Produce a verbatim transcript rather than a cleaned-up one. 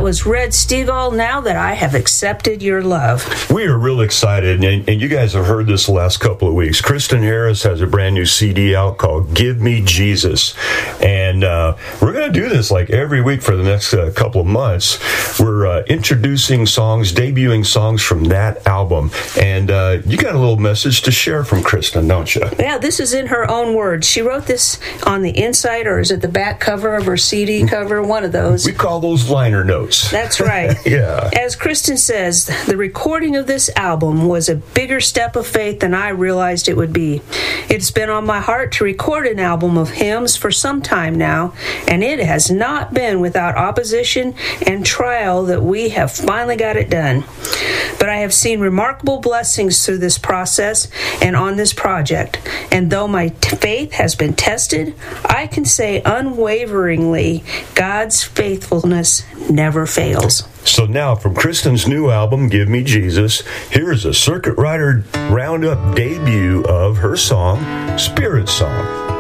was Red Steagall, Now That I Have Accepted Your Love. We are real excited, and, and you guys have heard this the last couple of weeks. Kristen Harris has a brand new C D out called Give Me Jesus, and uh, we're going to do this like every week for the next uh, couple of months. We're uh, introducing songs, debuting songs from that album, and uh, you got a little message to share from Kristen, don't you? Yeah, this is in her own words. She wrote this on the inside, or is it the back cover of her C D cover? One of those. We call those liner notes. That's right. Yeah. As Kristen says, the recording of this album was a bigger step of faith than I realized it would be. It's been on my heart to record an album of hymns for some time now, and it has not been without opposition and trial that we have finally got it done. But I have seen remarkable blessings through this process and on this project, and though my t- faith has been tested, I can say unwaveringly, God's faithfulness never fails. So now, from Kristen's new album, Give Me Jesus, here is a Circuit Rider Roundup debut of her song, Spirit Song.